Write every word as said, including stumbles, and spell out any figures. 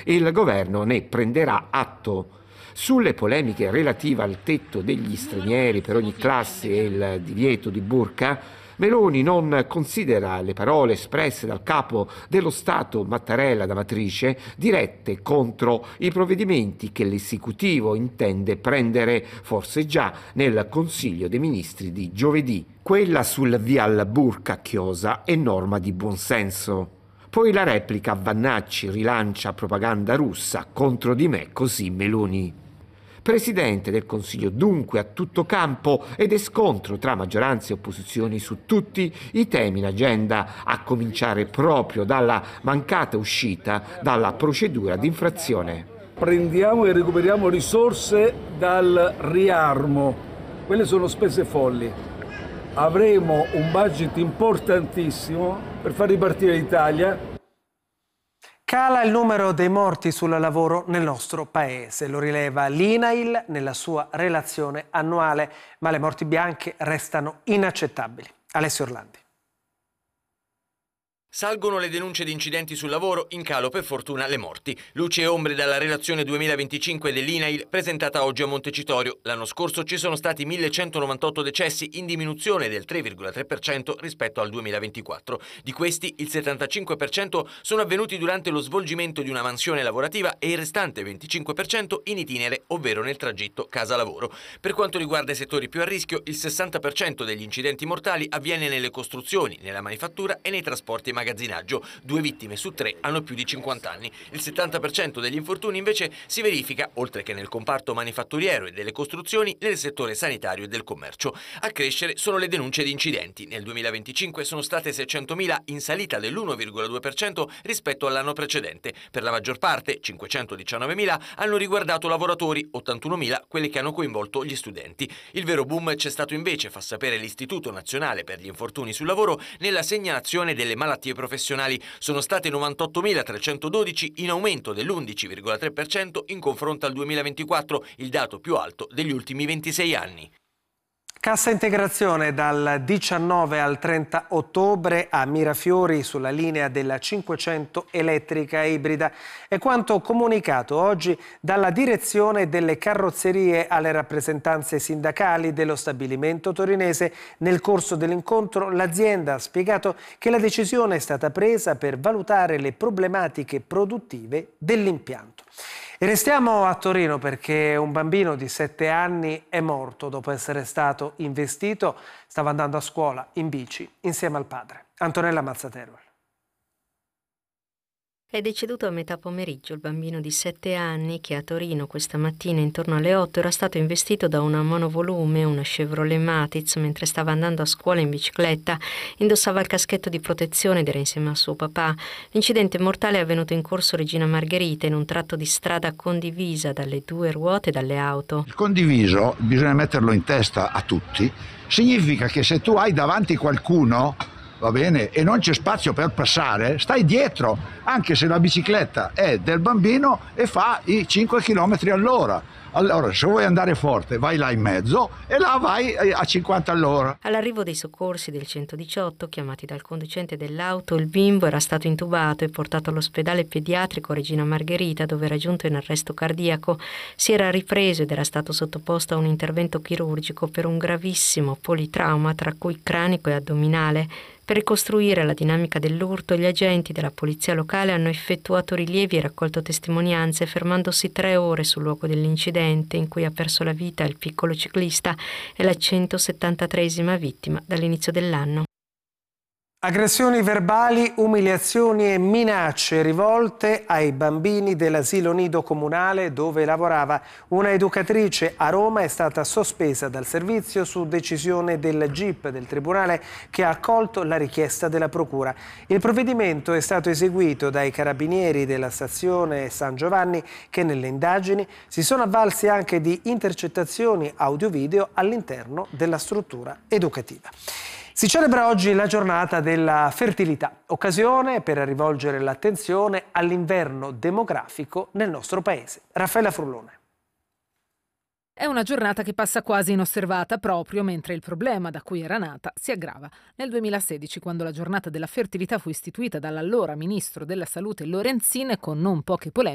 e il governo ne prenderà atto. Sulle polemiche relative al tetto degli stranieri per ogni classe e il divieto di burqa, Meloni non considera le parole espresse dal capo dello Stato Mattarella d'Amatrice dirette contro i provvedimenti che l'esecutivo intende prendere forse già nel Consiglio dei Ministri di giovedì. Quella sul via al burqa a chiosa è norma di buonsenso. Poi la replica a Vannacci rilancia propaganda russa contro di me, così Meloni. Presidente del Consiglio dunque a tutto campo ed è scontro tra maggioranza e opposizioni su tutti i temi in agenda, a cominciare proprio dalla mancata uscita dalla procedura di infrazione. Prendiamo e recuperiamo risorse dal riarmo, quelle sono spese folli. Avremo un budget importantissimo per far ripartire l'Italia. Cala il numero dei morti sul lavoro nel nostro paese, lo rileva l'I N A I L nella sua relazione annuale, ma le morti bianche restano inaccettabili. Alessio Orlandi. Salgono le denunce di incidenti sul lavoro, in calo per fortuna le morti. Luci e ombre dalla relazione duemilaventicinque dell'I N A I L presentata oggi a Montecitorio. L'anno scorso ci sono stati millecentonovantotto decessi, in diminuzione del tre virgola tre per cento rispetto al duemilaventiquattro. Di questi il settantacinque per cento sono avvenuti durante lo svolgimento di una mansione lavorativa e il restante venticinque per cento in itinere, ovvero nel tragitto casa-lavoro. Per quanto riguarda i settori più a rischio, il sessanta per cento degli incidenti mortali avviene nelle costruzioni, nella manifattura e nei trasporti e magazzinaggio. Due vittime su tre hanno più di cinquanta anni. Il settanta per cento degli infortuni invece si verifica, oltre che nel comparto manifatturiero e delle costruzioni, nel settore sanitario e del commercio. A crescere sono le denunce di incidenti. Nel duemilaventicinque sono state seicentomila, in salita dell'uno virgola due per cento rispetto all'anno precedente. Per la maggior parte, cinquecentodiciannovemila, hanno riguardato lavoratori, ottantunomila quelli che hanno coinvolto gli studenti. Il vero boom c'è stato invece, fa sapere l'Istituto Nazionale per gli Infortuni sul Lavoro, nella segnalazione delle malattie professionali. Sono state novantottomilatrecentododici, in aumento dell'undici virgola tre per cento in confronto al duemilaventiquattro, il dato più alto degli ultimi ventisei anni. Cassa integrazione dal diciannove al trenta ottobre a Mirafiori sulla linea della cinquecento elettrica ibrida. È quanto comunicato oggi dalla direzione delle carrozzerie alle rappresentanze sindacali dello stabilimento torinese. Nel corso dell'incontro l'azienda ha spiegato che la decisione è stata presa per valutare le problematiche produttive dell'impianto. E restiamo a Torino perché un bambino di sette anni è morto dopo essere stato investito. Stava andando a scuola in bici insieme al padre. Antonella Mazzaterol. È deceduto a metà pomeriggio il bambino di sette anni che a Torino questa mattina intorno alle otto era stato investito da una monovolume, una Chevrolet Matiz, mentre stava andando a scuola in bicicletta. Indossava il caschetto di protezione ed era insieme a suo papà. L'incidente mortale è avvenuto in corso Regina Margherita, in un tratto di strada condivisa dalle due ruote e dalle auto. Il condiviso, bisogna metterlo in testa a tutti, significa che se tu hai davanti qualcuno, va bene, e non c'è spazio per passare, stai dietro, anche se la bicicletta è del bambino e fa i cinque chilometri all'ora. Allora, se vuoi andare forte, vai là in mezzo e là vai a cinquanta all'ora. All'arrivo dei soccorsi del centodiciotto, chiamati dal conducente dell'auto, il bimbo era stato intubato e portato all'ospedale pediatrico Regina Margherita, dove era giunto in arresto cardiaco. Si era ripreso ed era stato sottoposto a un intervento chirurgico per un gravissimo politrauma, tra cui cranico e addominale. Per ricostruire la dinamica dell'urto, gli agenti della polizia locale hanno effettuato rilievi e raccolto testimonianze, fermandosi tre ore sul luogo dell'incidente in cui ha perso la vita il piccolo ciclista e la centosettantatreesima vittima dall'inizio dell'anno. Aggressioni verbali, umiliazioni e minacce rivolte ai bambini dell'asilo nido comunale dove lavorava. Una educatrice a Roma è stata sospesa dal servizio su decisione del G I P del Tribunale che ha accolto la richiesta della Procura. Il provvedimento è stato eseguito dai carabinieri della stazione San Giovanni che nelle indagini si sono avvalsi anche di intercettazioni audio-video all'interno della struttura educativa. Si celebra oggi la giornata della fertilità, occasione per rivolgere l'attenzione all'inverno demografico nel nostro paese. Raffaella Frullone. È una giornata che passa quasi inosservata proprio mentre il problema da cui era nata si aggrava. Nel duemilasedici, quando la giornata della fertilità fu istituita dall'allora ministro della Salute Lorenzin, con non poche polemiche,